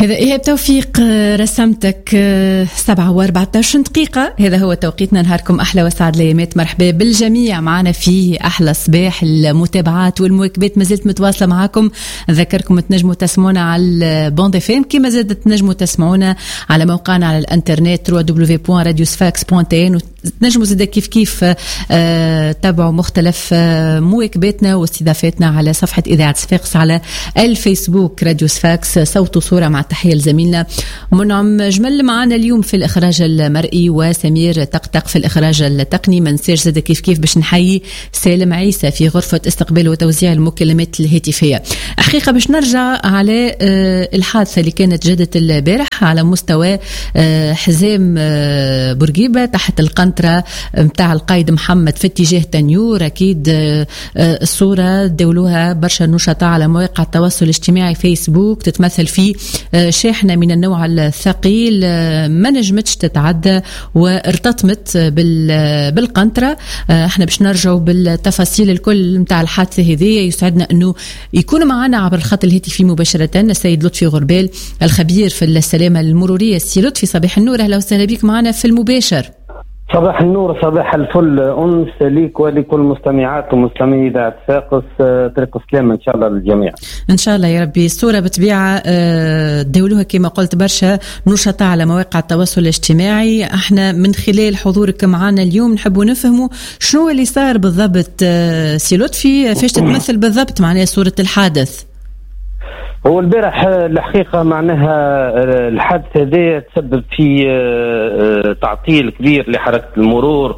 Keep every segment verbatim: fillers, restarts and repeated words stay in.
هذا إيهاب توفيق، رسمتك سبعة وأربعة عشر دقيقة. هذا هو توقيتنا. نهاركم أحلى وسعد ليامات. مرحبا بالجميع معنا في أحلى صباح. المتابعات والمواكبات ما زلت متواصلة معكم. نذكركم تنجموا تسمعونا على البوند اف ام، كما زادت تنجموا تسمعونا على موقعنا على الانترنت دبليو دبليو دبليو دوت راديو سفاكس دوت ان. تنجموا زاد كيف كيف آه تابعوا مختلف آه مواكباتنا واستضافاتنا على صفحة إذاعة صفاقس على الفيسبوك راديو صفاقس صوت وصورة. مع التحية لزميلنا منعم جمل معنا اليوم في الإخراج المرئي، وسمير طقطق في الإخراج التقني. ما ننساش زاد كيف كيف باش نحيي سالم عيسى في غرفة استقبال وتوزيع المكالمات الهاتفية. حقيقة باش نرجع على آه الحادثة اللي كانت جدت البارح على مستوى آه حزام آه بورقيبة تحت القنطرة متاع القائد محمد في اتجاه تنيور. أكيد الصورة دولوها برشا نشطاء على مواقع التواصل الاجتماعي فيسبوك، تتمثل في شاحنة من النوع الثقيل ما نجمتش تتعدى وارتطمت بالقنطرة. احنا باش نرجعوا بالتفاصيل الكل متاع الحادثة هذه. يسعدنا انه يكون معنا عبر الخط الهاتفي مباشرة السيد لطفي غربال الخبير في السلامة المرورية. السي لطفي صباح النور، اهلا وسهلا بك معنا في المباشر. صباح النور، صباح الفل أنس ليك ولكل مستمعات ومستمعي إذاعة صفاقس. طريق السلام إن شاء الله للجميع إن شاء الله يا ربي. الصورة بطبيعة دولوها كما قلت برشا نشطاء على مواقع التواصل الاجتماعي. احنا من خلال حضورك معنا اليوم نحبوا نفهموا شنو اللي صار بالضبط. سي لطفي فاش تتمثل بالضبط معناها صورة الحادث؟ هو البارح الحقيقة معناها الحادث هذا تسبب في تعطيل كبير لحركة المرور،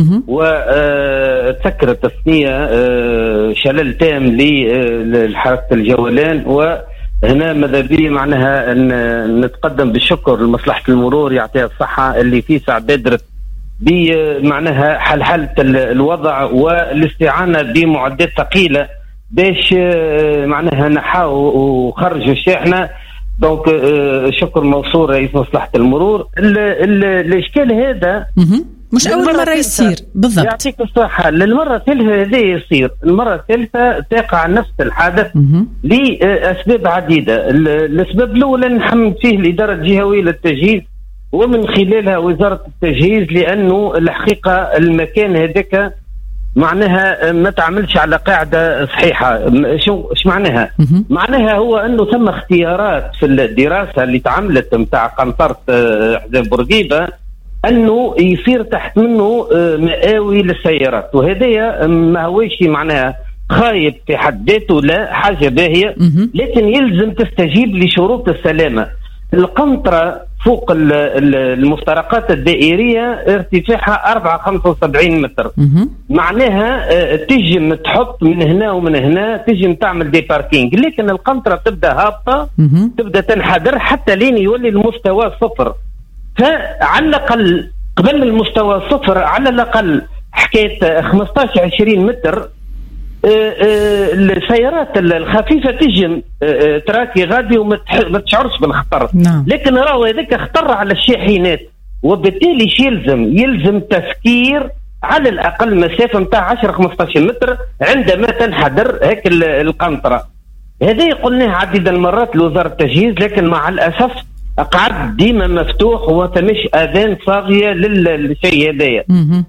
وتسكر التصنيع شلل تام لحركة الجولان. وهنا ماذا بي معناها أن نتقدم بالشكر لمصلحة المرور يعطيها الصحة اللي في ساعة بادرت بمعناها حلحلة الوضع والاستعانة بمعدات ثقيلة باش معناها نحاو وخرجوا الشاحنة. دونك شكر موصول رئيس مصلحة المرور. ال ال الاشكال هذا مش اول مرة يصير بالضبط. يعطيك الصحة. للمرة الثالثة هذا يصير، المرة الثالثة تقع نفس الحادث لأسباب عديدة. الأسباب الأولى نحمد فيه الإدارة الجهوية للتجهيز ومن خلالها وزارة التجهيز، لأنه الحقيقة المكان هذاك معناها ما تعملش على قاعدة صحيحة. شو ايش معناها؟ معناها هو انه ثم اختيارات في الدراسة اللي تعملت متاع قنطرة حزام بورقيبة انه يصير تحت منه مآوي للسيارات، وهذا ما هوش معناها خايب في حد ذاته، لا حاجة باهية، لكن يلزم تستجيب لشروط السلامة. القنطرة فوق المفترقات الدائرية ارتفاعها أربعة خمسة وسبعين متر. معناها تجم تحط من هنا ومن هنا، تجم تعمل دي باركينج، لكن القنطرة تبدأ هابطة، تبدأ تنحدر حتى لين يولي المستوى صفر. فعلى الأقل قبل المستوى صفر على الأقل حكاية خمسة عشر عشرين متر السيارات الخفيفة تجم تراكي غادي وما تشعرش بالخطر. نعم. لكن راهو هذاك خطر على الشاحنات، وبالتالي يلزم يلزم تسكير على الأقل مسافة متاع عشرة خمسة عشر متر عندما تنحدر هيك القنطرة. هذا قلناه عديد المرات لوزارة التجهيز، لكن مع الأسف قعد ديما مفتوح وتمش اذان صاغيه للشيء هذايا.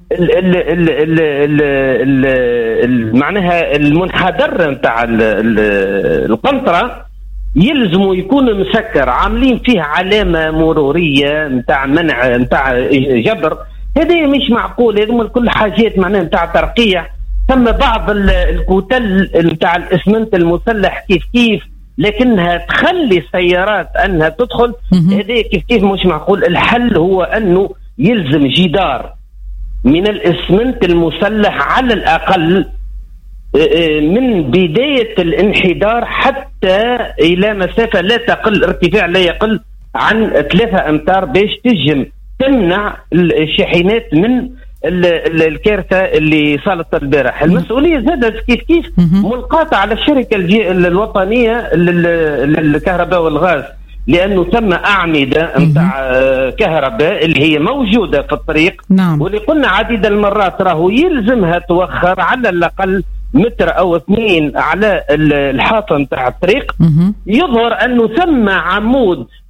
معناها المنحدر نتاع القنطره يلزم يكون مسكر، عاملين فيه علامه مروريه نتاع منع نتاع جبر. هذه مش معقول، هذه كل حاجات معناها نتاع ترقيع. ثم بعض الكتل نتاع الاسمنت المسلح كيف كيف، لكنها تخلي السيارات أنها تدخل. هذا كيف كيف مش معقول. الحل هو أنه يلزم جدار من الإسمنت المسلح على الأقل من بداية الانحدار حتى إلى مسافة لا تقل، ارتفاع لا يقل عن ثلاثة أمتار، باش تجم تمنع الشاحنات من الكارثة اللي صارت البارح. المسؤولية زادت كيف كيف ملقاة على الشركة الوطنية للكهرباء والغاز، لأنه ثم أعمدة متاع كهرباء اللي هي موجودة في الطريق. نعم. واللي قلنا عديد المرات راهو يلزمها توخر على الأقل متر أو اثنين على الحافة متاع الطريق. يظهر أنه ثم عمود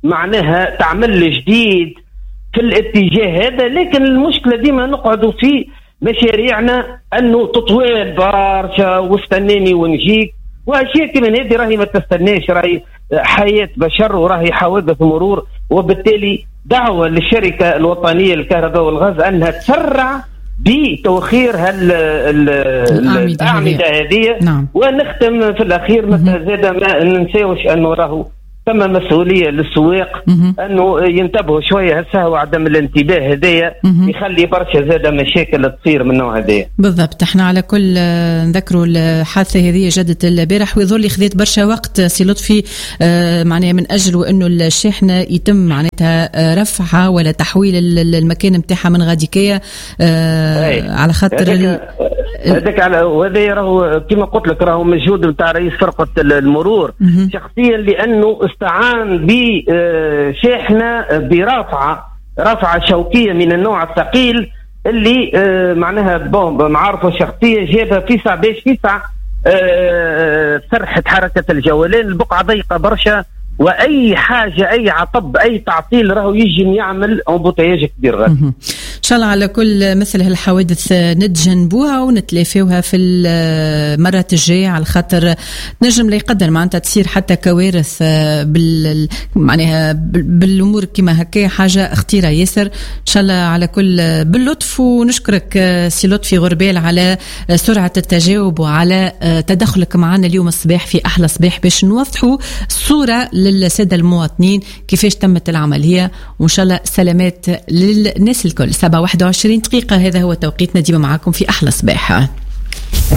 معناها تعمل جديد في الاتجاه هذا. لكن المشكله ديما نقعدوا في مشاريعنا انه تطويل برشا واستناني ونجيك واشياء كمان هذه راهي ما تستناش، راهي حياه بشر وراهي حوادث مرور. وبالتالي دعوه للشركه الوطنيه للكهرباء والغاز انها تسرع بتوخير هالأعمدة هذه. نعم. ونختم في الأخير مثلا زاد ما ننساوش أنه راهو ثم مسؤولية للسواق أنه ينتبهوا شوية. هسه عدم الانتباه هدايا يخلي برشا زاد مشاكل تصير من النوع هدايا. بالضبط. احنا على كل نذكروا الحادثة هذه جدت البارح ويظل خذيت برشا وقت سي لطفي آه معناها من أجل أنه الشاحنة يتم معناتها رفعها ولا تحويل المكان متاعها من غاديكية آه على خاطر هذاك على وهذا راهو كما قلت لك راهو مجهود نتاع رئيس فرقة المرور شخصيا، لأنه استعان بشاحنة برافعة رافعة شوكية من النوع الثقيل اللي معناها بومب معارفه الشخصية جابها في ساعة باش في ساعة سرحت حركة الجولان. البقعة ضيقة برشا واي حاجه اي عطب اي تعطيل راهو يجي يعمل امبوتياج كبير غادي. ان شاء الله على كل مثل هالحوادث نتجنبوها ونتلافوها في المرات الجايه، على خاطر نجم لا يقدر معناتها تصير حتى كوارث بال معناها بالامور كما هكا، حاجه خطيره ياسر. ان شاء الله على كل باللطف. ونشكرك سي لطفي غربال على سرعه التجاوب وعلى تدخلك معنا اليوم الصباح في احلى صباح باش نوضحوا الصوره للسادة المواطنين كيفاش تمت العملية، وإن شاء الله سلامات للناس الكل. سبعة واحد وعشرين دقيقة هذا هو توقيتنا، ديما معاكم في أحلى صباح.